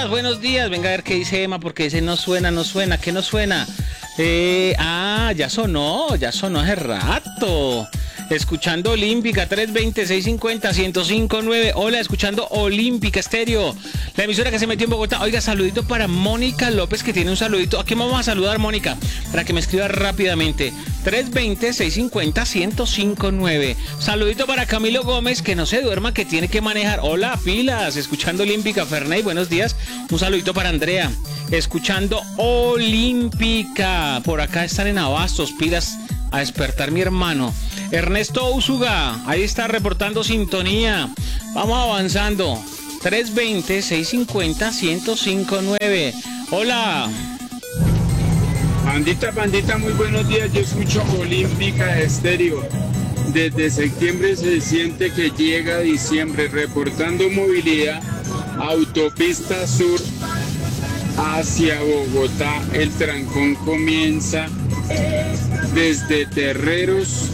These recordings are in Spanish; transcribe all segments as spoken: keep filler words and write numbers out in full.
días, buenos días. Venga a ver qué dice Emma, porque dice no suena, no suena, ¿qué no suena? Eh, ah, ya sonó, ya sonó hace rato. Escuchando Olímpica, tres veinte, seiscientos cincuenta, ciento cinco punto nueve. Hola, escuchando Olímpica Estéreo, la emisora que se metió en Bogotá. Oiga, saludito para Mónica López, que tiene un saludito. ¿A quién vamos a saludar, Mónica? Para que me escriba rápidamente. tres veinte, seiscientos cincuenta, ciento cinco punto nueve. Saludito para Camilo Gómez, que no se duerma, que tiene que manejar. Hola, pilas, escuchando Olímpica. Ferney, buenos días. Un saludito para Andrea, escuchando Olímpica. Por acá están en Abastos, pilas a despertar, mi hermano. Ernesto Úsuga, ahí está reportando sintonía. Vamos avanzando. tres veinte, seiscientos cincuenta, ciento cinco punto nueve. Hola. Bandita, bandita, muy buenos días. Yo escucho Olímpica Estéreo. Desde septiembre se siente que llega diciembre. Reportando movilidad, autopista sur hacia Bogotá. El trancón comienza desde Terreros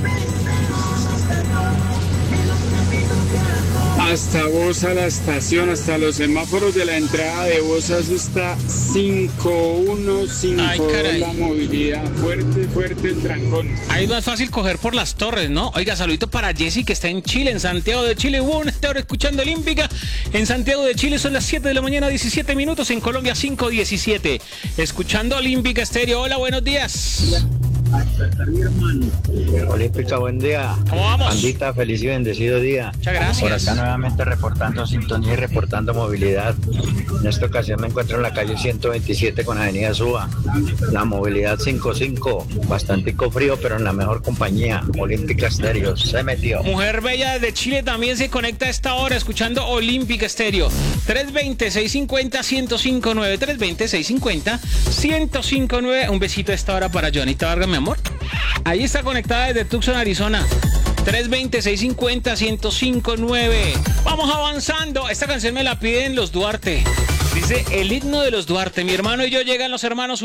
hasta Bosa, la estación, hasta los semáforos de la entrada de Bosa. Eso está cinco uno cinco dos la movilidad. Fuerte, fuerte el trancón. Ahí es más fácil coger por las torres, ¿no? Oiga, saludito para Jessy, que está en Chile, en Santiago de Chile. Hubo una hora escuchando Olímpica. En Santiago de Chile son las siete de la mañana, diecisiete minutos. En Colombia, cinco diecisiete. Escuchando Olímpica Estéreo. Hola, buenos días. Olímpica, buen día. ¿Cómo vamos? Bandita, feliz y bendecido día. Muchas gracias. Por acá nuevamente reportando sintonía y reportando movilidad. En esta ocasión me encuentro en la calle ciento veintisiete con Avenida Suba. La movilidad cinco cinco, bastante frío, pero en la mejor compañía. Olímpica Estéreo, se metió. Mujer bella de Chile también se conecta a esta hora escuchando Olímpica Estéreo. tres veinte, seiscientos cincuenta, ciento cinco punto nueve. tres veinte, seiscientos cincuenta, ciento cinco punto nueve. Un besito a esta hora para Jonita Vargas, mi amor. Ahí está conectada desde Tucson, Arizona. tres veinte, seiscientos cincuenta, ciento cinco punto nueve. Vamos avanzando. Esta canción me la piden los Duarte. Dice el himno de los Duarte. Mi hermano y yo, llegan los hermanos